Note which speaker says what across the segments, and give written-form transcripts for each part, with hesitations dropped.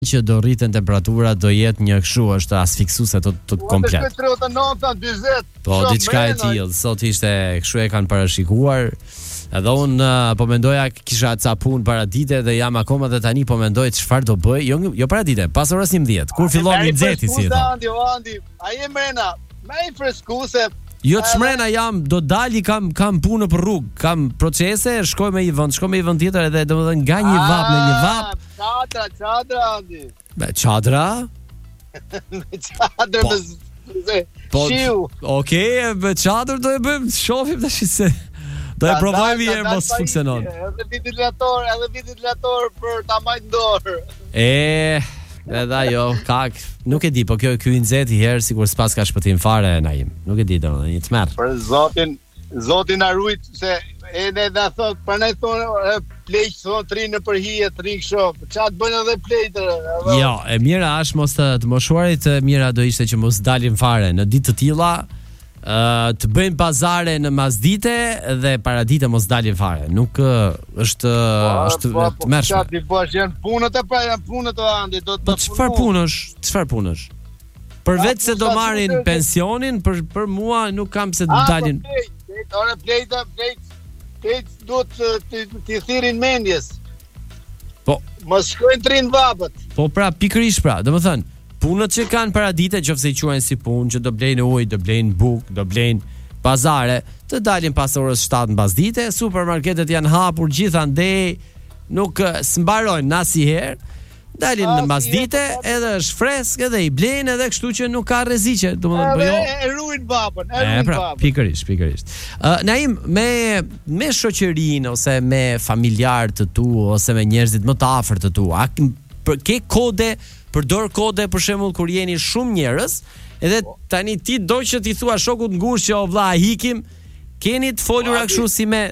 Speaker 1: që do rriten temperaturat, do jetë një kështu është asfiksuese tot komplet.
Speaker 2: 39-40.
Speaker 1: Po diçka e tillë, sot ishte kështu e kanë parashikuar. Edhe unë po mendoja kisha ca punë para dite dhe jam akoma dhe tani po mendoj çfarë do bëj, jo para dite, pas orës 11, kur fillon nxehti si e thon.
Speaker 2: Andi, ai e mrena, më i freskuese.
Speaker 1: Jo të shmrena jam, do dali, kam punë për rrugë, kam procese, shkoj me i vend tjetër edhe domethënë nga një vap në një vap.
Speaker 2: Çadra Andi.
Speaker 1: Me çadra?
Speaker 2: Çadra me shiu.
Speaker 1: Okej, me çadër do e bëjmë, shohim tash se do e provojmë herë mos funksionon.
Speaker 2: Edhe ventilator për ta mbajtur dorë.
Speaker 1: Edhe ajo, kak, nuk e di, po kjo ky nxehti herë sikur s'pas ka shpëtim fare Naim. Nuk e di domethënë, një tmerr.
Speaker 2: Për Zotin na rujt se ne da thot, prandaj thonë pleq thon trinë për hije, trinë kështu. Çfarë bën edhe pleqtë?
Speaker 1: Jo, e mira është mos të moshuarit, mira do ishte që mos dalin fare në ditë të tilla. Të bëjmë pazare në masdite dhe paradite mos dalin fare. Nuk është të mërshme.
Speaker 2: Ti bash janë punët e Andi, do të.
Speaker 1: Po çfarë punësh? Për vetë se do marrin pensionin, për mua nuk kam se të dalin.
Speaker 2: Ora plejt duhet të thirrin mendjes.
Speaker 1: Po,
Speaker 2: mos shkojnë trin vapët.
Speaker 1: Po pra, pikërisht pra, domethënë punët që kanë paradite, qofse i quajnë si punë, që do blejnë ujë, do blejnë bukë, do blejnë pazare, të dalin pas orës 7 mbasdite, supermarketet janë hapur gjithandej, nuk s'mbarojnë asnjëherë, dalin në mbasdite, edhe është fresk, edhe i blejnë, edhe kështu që nuk ka rreziqe, domethënë po jo.
Speaker 2: E ruajnë babën,
Speaker 1: Pikërisht. Naim, me shoqërinë ose me familjarët të tu ose me njerëzit më të afërt të tu, a ke kode? Përdor kode për shembull kur jeni shumë njerëz, edhe tani ti do që ti thua shokut ngushtë që o vlla hikim, keni të folura kështu si me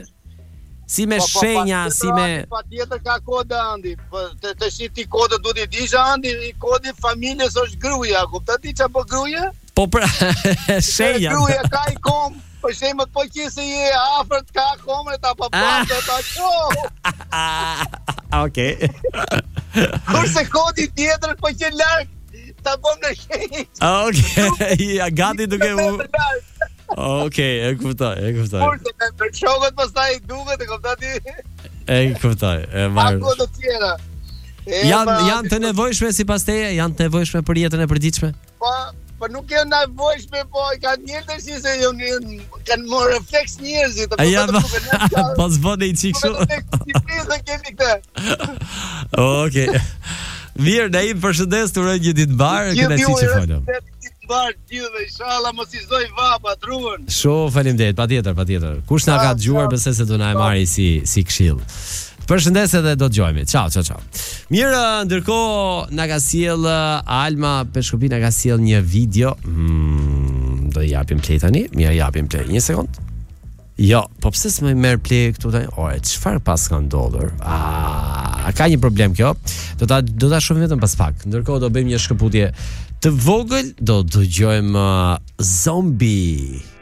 Speaker 1: shenja, si me
Speaker 2: patjetër ka kode Andi. Të shiti kode duhet i dish Andi, kodi familjes është gruaja, kupton ti çfarë po gruaja?
Speaker 1: Po pra, shenja.
Speaker 2: Gruaja ka i kom. Për shembull, po qëse je afërt ka komën ta papas ta shoh.
Speaker 1: Okej.
Speaker 2: Kurse kodi tjetër po që larg ta bëm në shenjë.
Speaker 1: Okej, ja gati duke u. Okej, e kuptoj.
Speaker 2: Kurse për shokët pastaj duket, e kupton ti?
Speaker 1: E kuptoj, e marr.
Speaker 2: Ako të tjera.
Speaker 1: Janë të nevojshme sipas teje, janë të nevojshme për jetën e përditshme?
Speaker 2: Po nuk janë nevojshme, po kanë njerëz që se kanë marrë refleks njerëzit.
Speaker 1: Po s'bën i çik kështu.
Speaker 2: Kemi këtë.
Speaker 1: Okej. Mirë, ne i përshëndes, të uroj një ditë mbar, kënaqësi që folëm.
Speaker 2: Mbar gjithë, inshallah mos i zoj vapa truën.
Speaker 1: Shumë faleminderit, patjetër. Kush na ka dëgjuar, besoj se do na e marrë si këshill. Përshëndes edhe do të dëgjojmë. Ciao. Mirë, ndërkohë na ka sjell Alma Peshkopi na ka sjell një video. Do i japim play tani. Mirë, japim play. Një sekond. Jo, po pse s'më merr play këtu tani? Ore, çfarë pas ka ndodhur? Ka një problem kjo. Do ta shohim vetëm pas pak. Ndërkohë do bëjmë një shkëputje të vogël, do dëgjojmë Zombie.